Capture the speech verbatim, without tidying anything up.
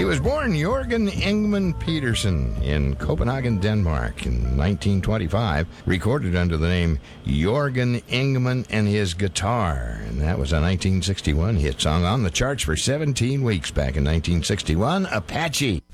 He was born Jorgen Ingman Petersen in Copenhagen, Denmark in nineteen twenty-five, recorded under the name Jorgen Ingman and His Guitar, and that was a nineteen sixty-one hit song on the charts for seventeen weeks back in nineteen sixty-one, Apache.